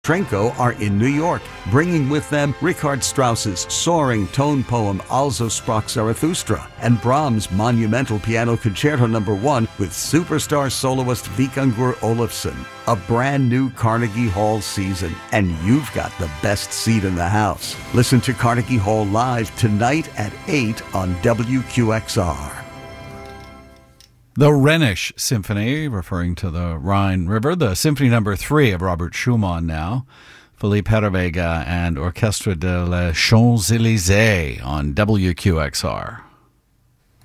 Trenko are in New York, bringing with them Richard Strauss's soaring tone poem Also sprach Zarathustra and Brahms' monumental piano concerto No. 1 with superstar soloist Vikingur Olafsson. A brand new Carnegie Hall season, and you've got the best seat in the house. Listen to Carnegie Hall live tonight at 8 on WQXR. The Rhenish Symphony, referring to the Rhine River, the Symphony No. 3 of Robert Schumann now, Philippe Herreweghe and Orchestre de la Champs-Élysées on WQXR.